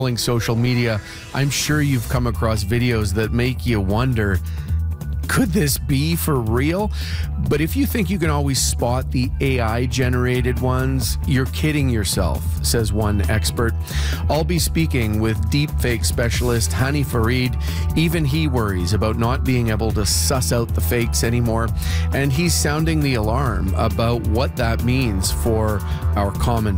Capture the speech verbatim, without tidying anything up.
social media, I'm sure you've come across videos that make you wonder, could this be for real? But if you think you can always spot the A I-generated ones, you're kidding yourself, says one expert. I'll be speaking with deepfake specialist Hani Farid. Even he worries about not being able to suss out the fakes anymore, and he's sounding the alarm about what that means for our common